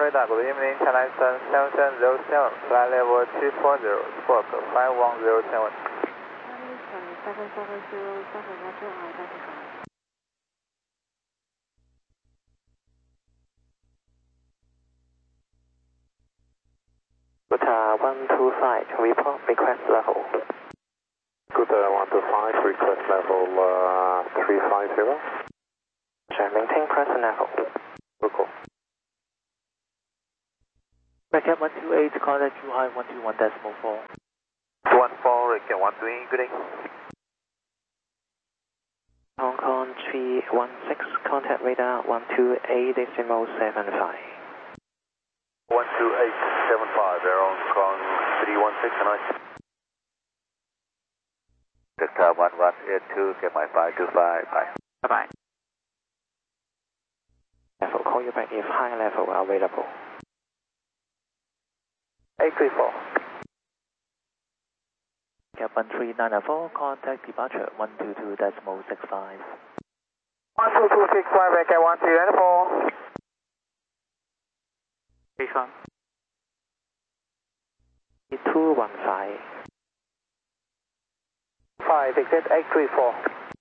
radar, good evening, Chennai Sun 7707, flight level 240, squawk 51010. Charlie 770, Southern Roger, identify. Good 125, report request level. Good 125, request level 350. Maintain present level. Local. Racket 128, contact Too High 121.4. 214, Racket 128, good day. Hong Kong 316, contact radar 128.75. 12875, Air Hong Kong 316, tonight. Delta 1182, get my 525, bye. Bye-bye. Level, call you back if high level available. 834. Cap 13994, contact departure 122.65. 12265, Racket 13994. Refund. 215. 5, exit 834.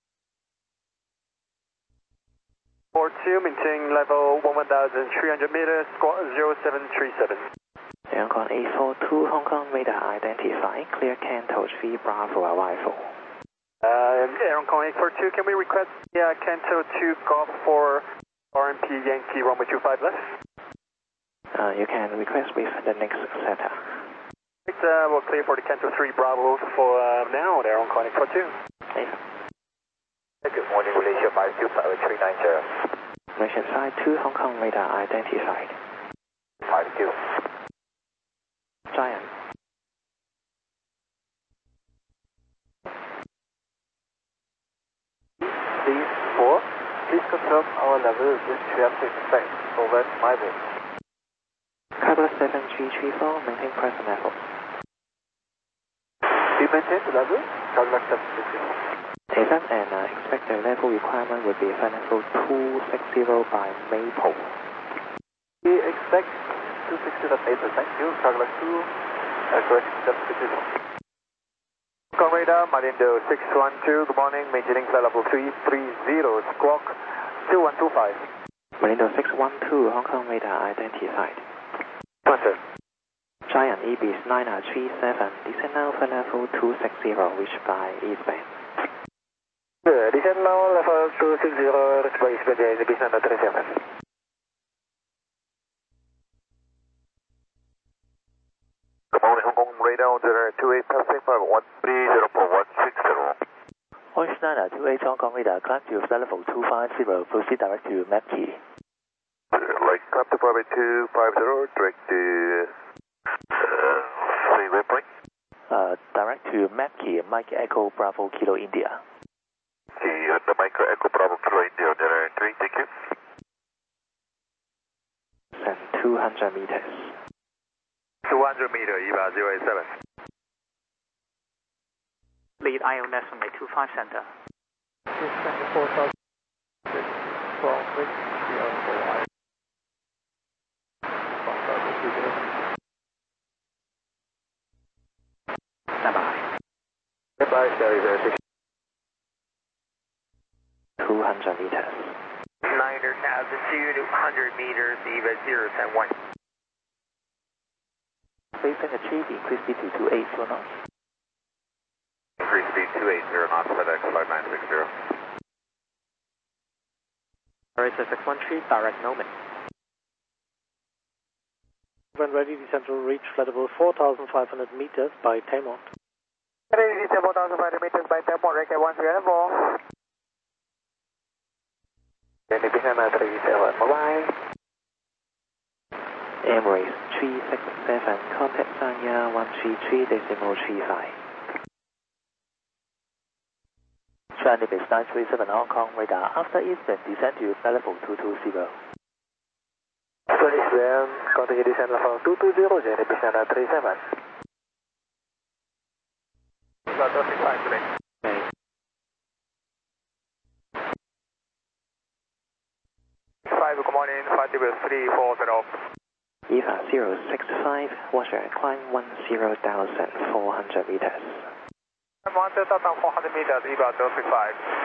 42, maintaining level 1,300 meters, squawk 0737. Hong Kong 842, Hong Kong radar identify, clear Canto 3 Bravo arrival. Air Hong Kong 842, can we request Canto 2 Golf for RMP Yankee runway 25 left? You can request with the next setup. We'll clear for the Canto 3 Bravo for now, Air Hong Kong 842. Good morning, Malaysia 525-390. Malaysia side 2, Hong Kong radar identified. 52. Giant. Please confirm our level with traffic effect. Over, my way. Cover 7334, maintain present level. We maintain the level, Charlie 760. Event and expected level requirement would be flight level 260 by Maple. We expect 260 at 8%. Thank you, Charlie 2, correct 760. Hong Kong radar, Marindo 612, good morning, maintaining flight level 330, squawk 2125. Marindo 612, Hong Kong radar identified. Answer. Giant EBIS 937, descend now flight level 260, reach by eastbound. Descend now level 260, reach by eastbound, EBIS 937. Good morning, Hong Kong radar, 28 Pacific 1304160. Orange 928, Hong Kong radar, climb to flight level 250, proceed direct to Map Key. Like climb to flight 250, direct to freeway point. Direct to Map Key, Mike Echo Bravo Kilo India. The Micro Echo Bravo Kilo India, 3, thank you. And 200 meters. 200 meter, EVA 087. Lead ILS on the 25 center. 4,000 from which we are for Bye-bye. Goodbye, Sherry, 200 meters. 900 altitude, 100 meters, EVA 071. Facing achieve, increase speed to 280 knots. Increase speed 280 knots, FedEx flight 960. Malaysia 613, direct Nomen. When ready, descend to reach flight level 4,500 meters by Taymont. Ready, descend 4,500 meters by Taymont, Racket 134. Then behind 37, bye-bye. Emirates 367, contact Sanya 133.35. China base 937, Hong Kong radar, after eastbound, descend to flight level 220. So eastbound, continue descend level 220, then behind 37. Got 35 today. Okay. 5, good morning, 5 340. EVA 065, water climb 10,400 meters. 10,400 meters, EVA 065.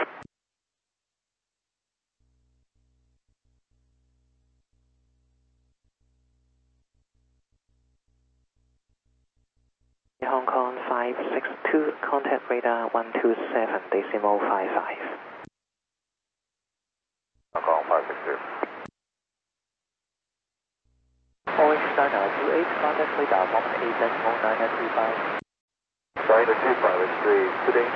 Hong Kong 562, contact radar 127.55. Hong Kong 562. Orange China 28, contact radar 18.935. China 253, today.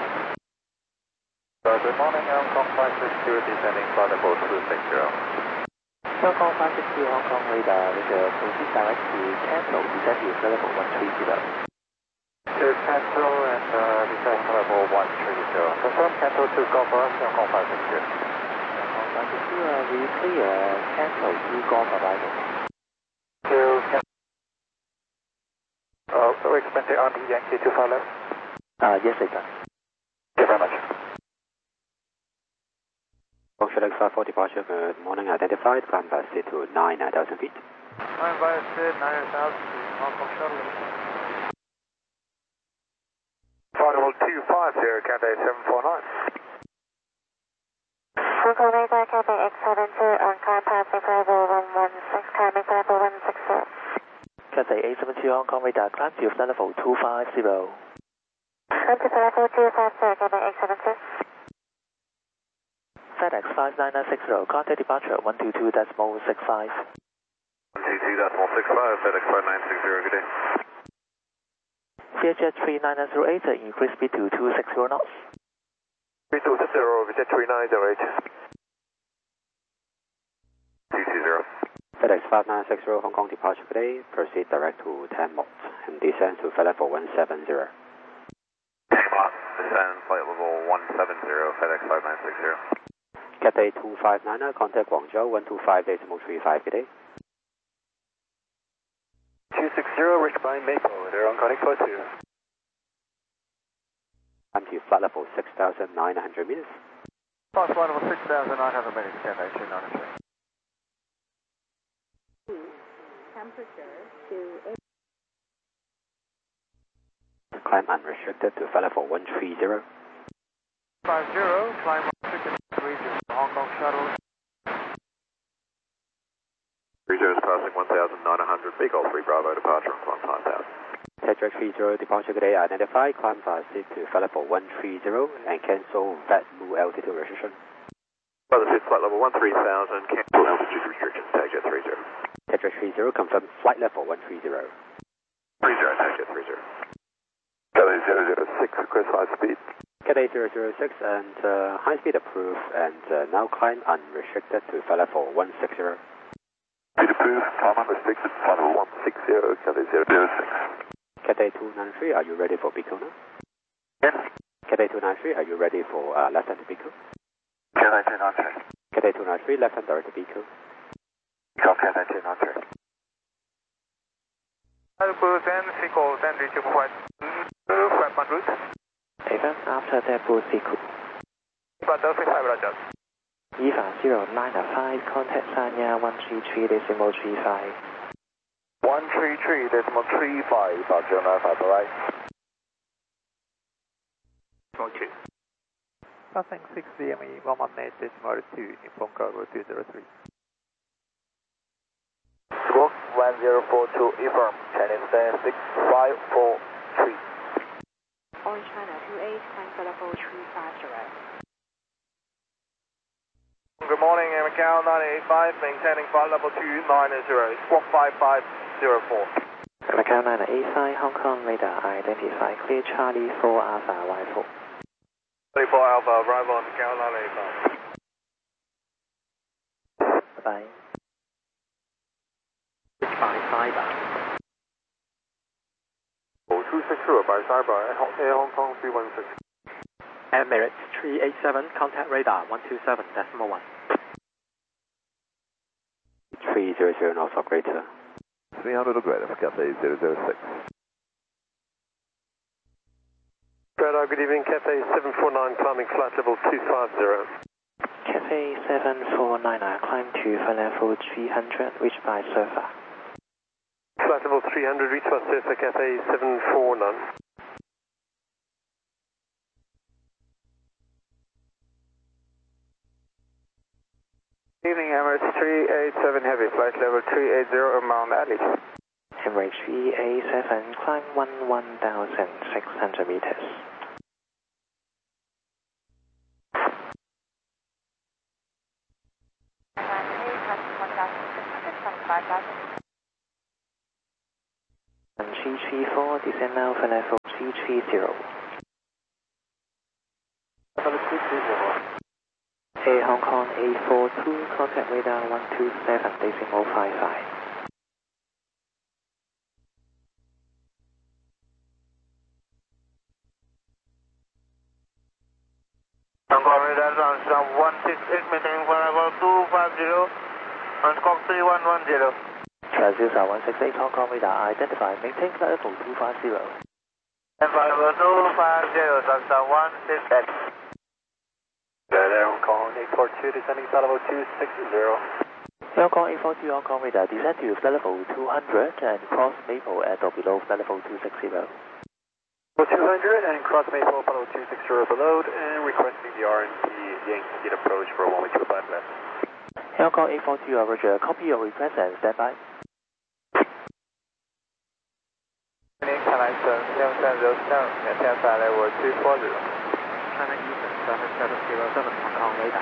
Good morning, Hong Kong 562, descending flight level 260. Hong Kong 562, Hong Kong radar, proceed direct to cancel, descend to flight level 130. To cancel and descend flight level 130. Confirm cancel to Golf Hong Kong 562. Hong Kong 562, we clear cancel to Golf arrival. To cancel. So we expect the RP Yankee to follow? Yes, sir. Thank you very much. Felix 54 departure, good morning, identified, climb by C to 9,000 feet. Climb by C 9,000 feet, Hong Kong shuttle. Flight level 250, Cathay 749. Hong Kong radar, Cathay X72 on climb path level 116, climbing level 160. Cathay A72 Hong Kong radar, climb to flight level 250. Climb to flight level 250, Cathay X72. FedEx 59960, contact departure 122.65. 122.65, FedEx 5960, good day. CHF 3908, increase speed to 260 knots. 260, visit 3908. 220. FedEx 5960, Hong Kong departure today, proceed direct to 10 knots and descend to flight level 170. 10 knots, descend flight level 170, FedEx 5960. Cathay 259, contact Guangzhou 125.35 today. 260, reach by Maple, they're on connect for 2. Climb to flight level 6,900 meters. Flight level 6,900 meters, Cathay 293. Temperature to Climb unrestricted to flight level 130. 50, climb 160, Hong Kong shuttle. 30 is passing 1,900, Big Golf 3 Bravo, departure on climb 5,000. Tetra 30, departure today identified, climb by C to flight level 130 and cancel VETMU altitude restriction. Brother Sid, flight level 13,000, cancel altitude restrictions, Tetra 30. Tetra 30, confirm flight level 130. 30, Tetra 30. Cathay 006, request high speed. Cathay 006 and high speed approved and now climb unrestricted to flight level 160. Speed approved, climb unrestricted, flight level 160, Cathay 006. Cathay 293, are you ready for Bicona? Yes. Cathay 293, are you ready for left-hand Bico? Cathay 293. Cathay 293, left-hand direct Bico. Cathay 293. Then Sequel, then reachable flight 5 route. Even after that will sequence. But 35 Roger. EVA 095, contact Sanya 133.35. 133.35, about 095, alright? Okay. Passing 6 DME 118.2, Nippon Cargo 203. Squawk 1042, affirm, Chinese stand 6543. Orange China 28, climb to level 350. Good morning, Macau 985, maintaining flight level 290, squawk 5504. Macau 985, Hong Kong radar identify, clear Charlie 4 Alpha Y4. 34 Alpha, arrival on Macau 985. Bye. By Cyber. 260 by Cyber, Air Hong Kong 316. Emirates 387, contact radar 127.1. 300 knots or greater. 300 or greater for Cathay 006. Radar, good evening, Cathay 749, climbing flight level 250. Cathay 749, climb to flight level 300, reached by Surfer. Flight level 300, reach Pacific FA 74 none. Evening, Emirates 387 Heavy, flight level 380 Mount Ali. Emirates 387, climb 11,600 meters. And 334, descend now for level 330. Level 330. Air Hong Kong A42, contact radar 127.55. Hong Kong radar Armstrong 168, maintaining for level 250, on scope 3110. Transit 168 Hong Kong radar, identify, maintain flight level 250. And flight level 250, Armstrong 168. Hong Kong 842, descending flight level 260. Hong Kong 842 Hong Kong radar, descend to flight level 200 and cross Maple at or below flight level 260. 200 and cross Maple, follow 260 below, and requesting the RNP Yankee approach for 112 left. Hong Kong 842, Roger, copy your request and stand by. 看来是向面天赛来我240。 China Eastern 7707 Hong Kong radar.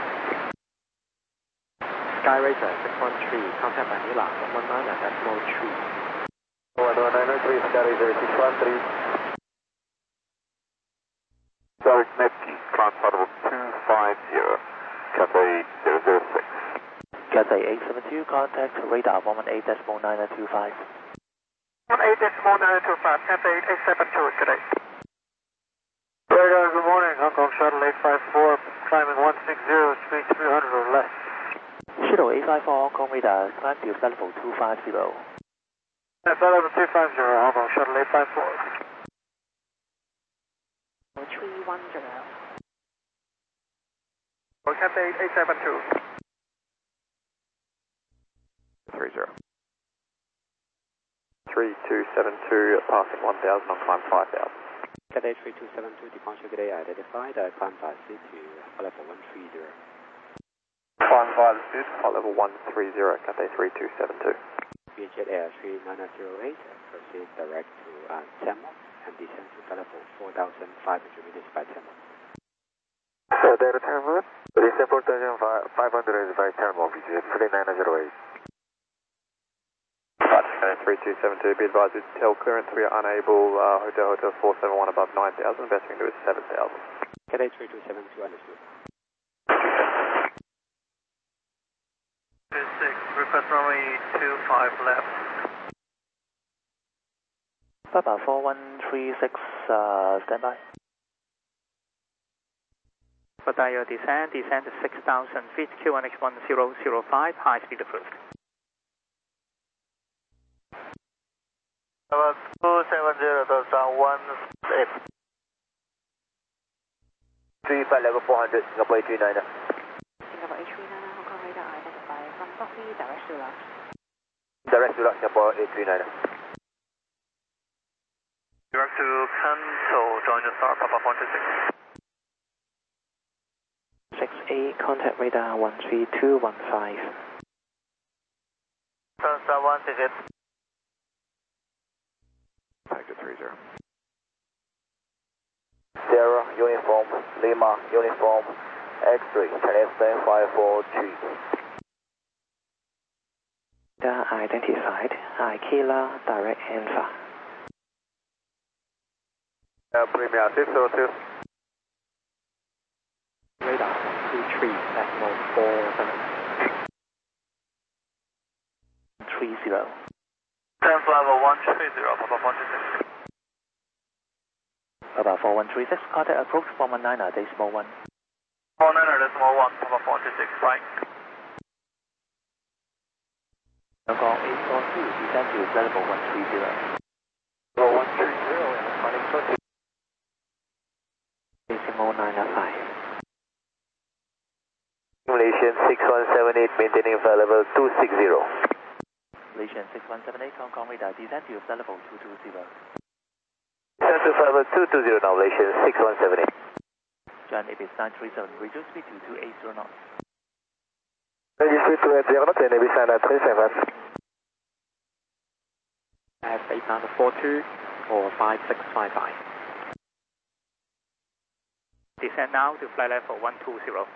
Sky Racer 613, contact Manila 119.3. 119.3, Sky Racer 613. Derek Nepke, climb flight level 250, Cathay 006. Cathay 872, contact radar 118.925. 118.925, Cathay 872 today. Radar, good morning, Hong Kong Shuttle 854, climbing 160, speed 300 or less. Shuttle 854 Hong Kong radar, climb to flight level 250. Flight level 250, Hong Kong Shuttle 854. 310. Cathay 872. 30. 3272, passing 1000 on climb 5000. Cathay 3272, departure today identified, climb 50 to flight level 130. Climb 50, flight level 130, Cathay 3272. Vietjet Air 3908, proceed direct to Tamworth and descend to flight level 4,500 meters by Tamworth. Data Tamworth, descend 4,500 by Tamworth, Vietjet 3908. Cathay 3272, be advised with tail clearance, we are unable, Hotel 471 above 9,000, best we can do is 7,000. Cathay 3272, understood. 26, request runway 25 left. Papa 4136, stand by. For Dial descend to 6,000 feet, Q1X1005, high speed approved. Level 270, touchdown 18. 35 level 400, Singapore 839. Singapore 839, Hong Kong radar, identify from Buffy, direct to left. Direct to Singapore 839. Direct to cancel, join the star, Papa 126. 68, contact radar 13215. Touchdown 168. Packet 30. Sierra, uniform, Lima, uniform, X3, Chinese plane 543. Identified, Ikela, direct Alpha. Premier 602. Radar 23, decimal 47. 30. 10 level 130, Papa 126. Papa 4136, contact approach 419, decimal 1. 49er decimal 1, Papa 126, right. Hong Kong 842, descend to flight level 130. Level 130, and running 20. Decimal 905. Malaysian 6178, maintaining flight level 260. Malaysian 6178 Hong Kong radar, descend to level 220. Descend to level 220 now, Malaysian 6178. John Ibis 937, reduce speed to 280 knots. Reduce speed to 280 knots, and Ibis 937. I have 8 pound 42 or 5655. Descend now to flight level 120.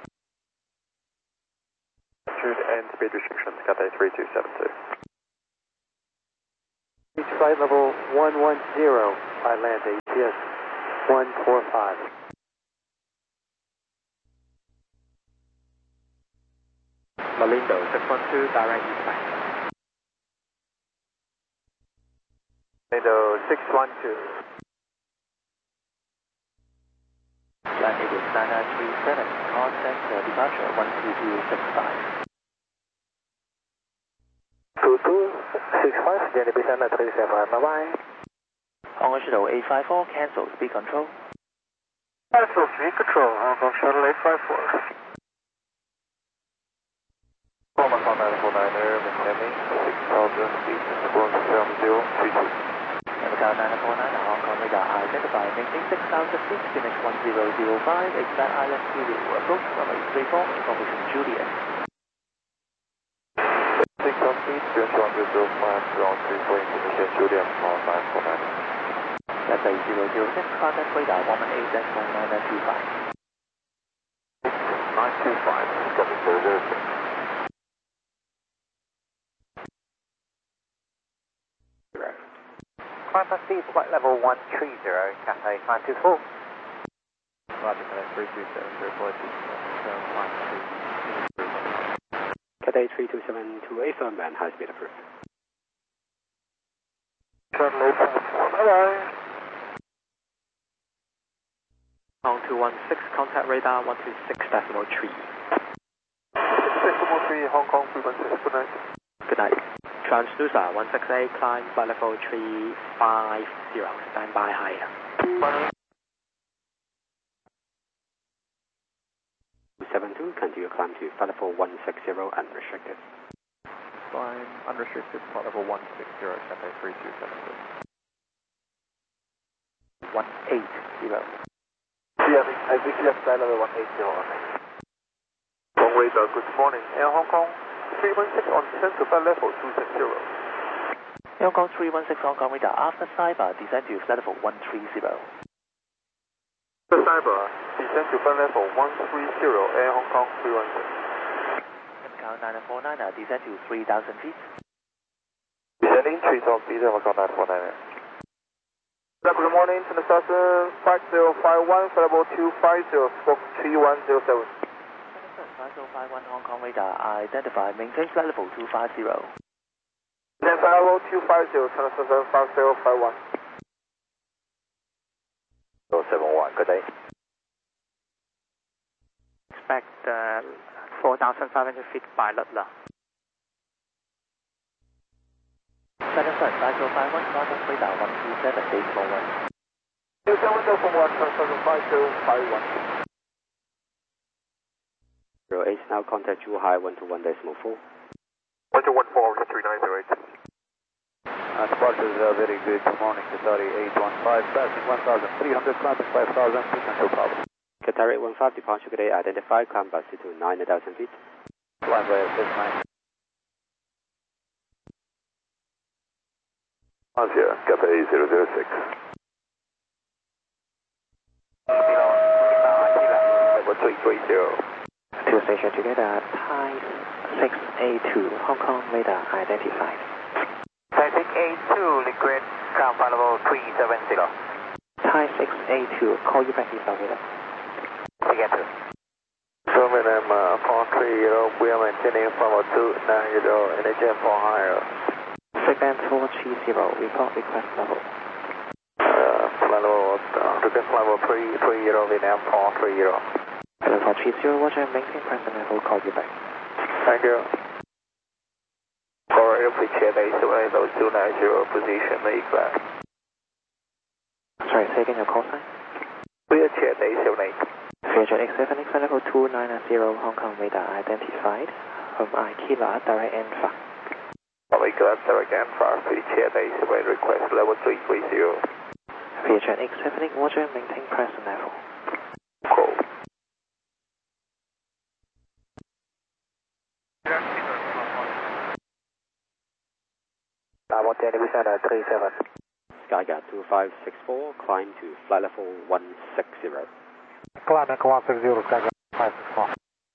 Altitude and speed restrictions, Cathay 3272. Reach flight level 110, I land ATS 145. Malindo 612, direct eastbound. Malindo 612. John Ibis 9937, contact departure 12265. 2265, Jenny Ibis 937, bye bye. Hong Kong Shuttle 854, cancel speed control. Cancel speed control, Hong Kong Shuttle 854. Macau 949er, maintaining 6,000 feet, Squawk 7032. Macau 949, Hong Kong radar identify, maintain 6,000 feet, finish 1005, expand island studio, approach runway 34, information Juliet. 6,000 feet, French 1005, ground 34, information Juliet, Macau 949. Cathay 006, contact radar 118.925. 925, copy 006. Climb past speed, flight level 130, Cathay 524. Roger, Cathay 327, report to 752. Cathay 327 to A firm and high speed approved. Shuttle 854, bye bye. Hong 216, contact radar 126.3. 6.3, Hong Kong 316, good night. Good night. Transducer 168, climb flight level 350, standby higher. 272, continue climb to flight level 160, unrestricted. Climb unrestricted, flight level 160, Cathay 3272. 180. I think left flight level 180 on me. Long radar, good morning. Air Hong Kong 316 on descent to flight level 260. Hong Kong 316, Hong Kong radar, after cyber, descend to flight level 130. Cyber, descend to flight level 130, Air Hong Kong 316. Macau 949, descend to 3,000 feet. Descending 3,000 feet, Macau 949er. Good morning, to the Southern 5051, flight level 250, Squawk 3107. 5051 Hong Kong radar, identify, maintain flight level 250. Then flight level 250, Southern 5051. 071, good day. Expect 4,500 feet pilot lah. 5051, contact radar 127, decimal 1. 2701, Southern 5051. 08, now contact Zhuhai 121.4. 1214, 3908. Departure is very good, good morning, Qatari 815, passing 1,300, climbing 5,000 feet, no problem. Qatari 815, departure today, identify, climb bus to 9,000 feet. Climb by S9. Asia, Cathay 006. Level 330. Two stations together, Thai 682, Hong Kong radar identified. Thai 682, liquid, ground flight level 370. Thai 682, call you back if available. Again, two. Summit M430, we are maintaining level 290, NHM for higher. Frequent 430, report request level. Flight level, request level 330, Vietnam 430. Level 430, Roger, maintain present level, call you back. Thank you. For airplane check, level 290, position, make back. Sorry, say again your call sign. Wheelchair, 878. Future X7, level 290, Hong Kong radar identified. From Aquila, direct Alpha. Probably Answer again for our Chair Base, await request level 330. Vietjet 878, Roger, maintain present level. Cool. I want the Division 37. Skyguard 2564, climb to flight level 160. Climb 160, Skyguard 564.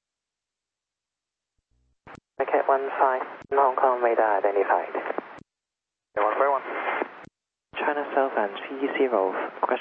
Cat 15, Hong Kong radar identified. 151. China Southern 30,